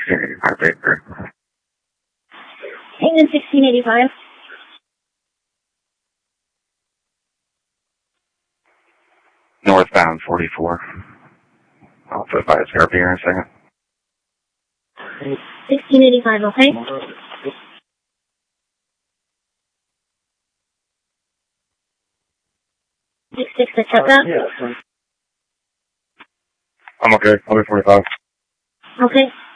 1685 Baker. England 1685. Northbound 44. I'll put by his Scarpy here in a second. 1685, okay? Six to check that. I'm okay. I'll be 45. Okay.